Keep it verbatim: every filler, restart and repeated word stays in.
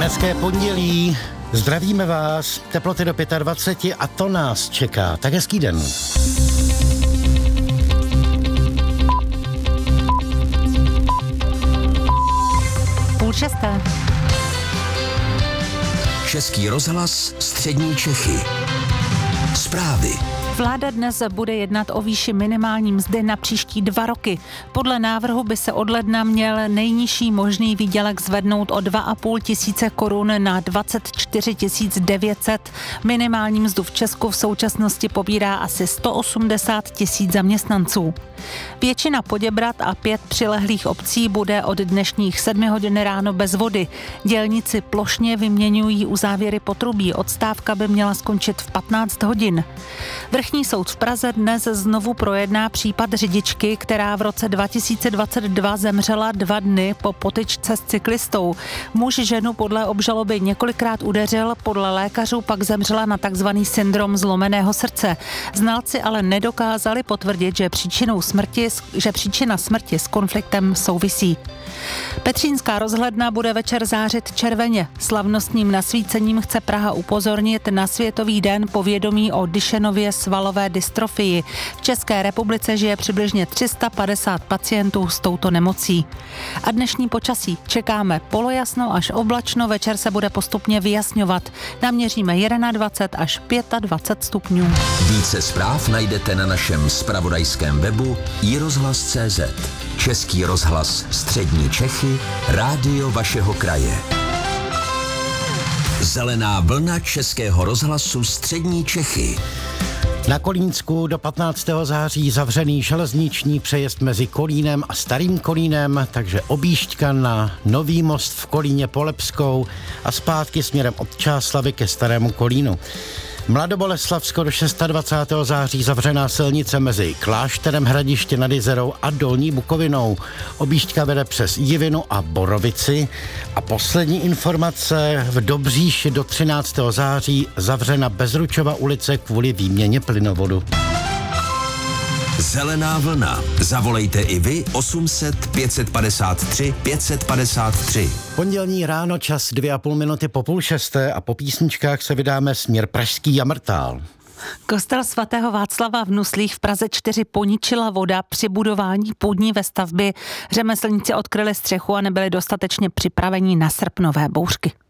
Hezké pondělí, zdravíme vás, teploty do dvacet pět a to nás čeká. Tak hezký den. Půl šesté. Český rozhlas, střední Čechy. Zprávy. Vláda dnes bude jednat o výši minimální mzdy na příští dva roky. Podle návrhu by se od ledna měl nejnižší možný výdělek zvednout o dva a půl tisíce korun na dvacet čtyři tisíc devět set. Minimální mzdu v Česku v současnosti pobírá asi sto osmdesát tisíc zaměstnanců. Většina Poděbrad a pět přilehlých obcí bude od dnešních sedmi hodin ráno bez vody. Dělníci plošně vyměňují uzávěry potrubí. Odstávka by měla skončit v patnáct hodin. Vrchní soud v Praze dnes znovu projedná případ řidičky, která v roce dva tisíce dvacet dva zemřela dva dny po potyčce s cyklistou. Muž ženu podle obžaloby několikrát udeřil, podle lékařů pak zemřela na takzvaný syndrom zlomeného srdce. Znalci ale nedokázali potvrdit, že příčinou smrti, že příčina smrti s konfliktem souvisí. Petřínská rozhledna bude večer zářit červeně. Slavnostním nasvícením chce Praha upozornit na Světový den povědomí o Dušenově svalové dystrofii. V České republice žije přibližně tři sta padesát pacientů s touto nemocí. A dnešní počasí čekáme polojasno až oblačno, večer se bude postupně vyjasňovat. Naměříme dvacet jedna až dvacet pět stupňů. Více zpráv najdete na našem zpravodajském webu i rozhlas tečka cé zet. Český rozhlas, střední Čechy, rádio vašeho kraje. Zelená vlna Českého rozhlasu, střední Čechy. Na Kolínsku do patnáctého září zavřený železniční přejezd mezi Kolínem a Starým Kolínem, takže objížďka na Nový most v Kolíně Polepskou a zpátky směrem od Čáslavi ke Starému Kolínu. Mladoboleslavsko do dvacátého šestého září zavřená silnice mezi Klášterem Hradiště nad Jizerou a Dolní Bukovinou. Objížďka vede přes Jivinu a Borovici. A poslední informace, v Dobříši do třináctého září zavřena Bezručova ulice kvůli výměně plynovodu. Zelená vlna. Zavolejte i vy osm set pět padesát tři pět padesát tři. Pondělní ráno, čas dvě a půl minuty po půl šesté a po písničkách se vydáme směr Pražský Jamrtál. Kostel svatého Václava v Nuslích v Praze čtyři poničila voda při budování půdní vestavby. Řemeslníci odkryli střechu a nebyli dostatečně připraveni na srpnové bouřky.